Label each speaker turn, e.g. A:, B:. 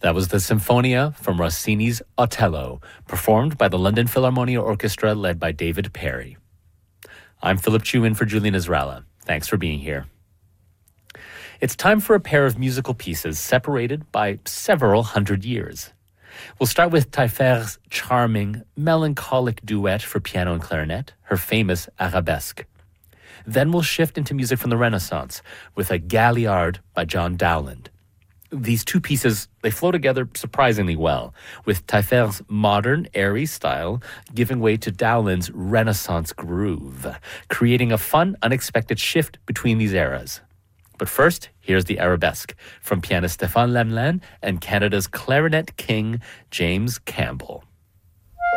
A: That was the Sinfonia from Rossini's Otello, performed by the London Philharmonia Orchestra led by David Perry. I'm Philip Chu in for Julian Izralla. Thanks for being here. It's time for a pair of musical pieces separated by several hundred years. We'll start with Taillefer's charming, melancholic duet for piano and clarinet, her famous Arabesque. Then we'll shift into music from the Renaissance with a Galliard by John Dowland. These two pieces, they flow together surprisingly well, with Taillefer's modern, airy style giving way to Dowland's Renaissance groove, creating a fun, unexpected shift between these eras. But first, here's the Arabesque from pianist Stéphane Lemlin and Canada's clarinet king, James Campbell.